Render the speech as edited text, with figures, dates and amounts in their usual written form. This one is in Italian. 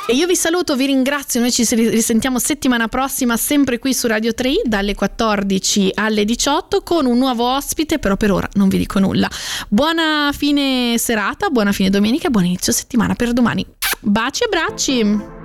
E io vi saluto, vi ringrazio, noi ci risentiamo settimana prossima sempre qui su Radio 3 dalle 14 alle 18 con un nuovo ospite, però per ora non vi dico nulla. Buona fine serata, buona fine domenica e buon inizio settimana per domani. Baci e abbracci!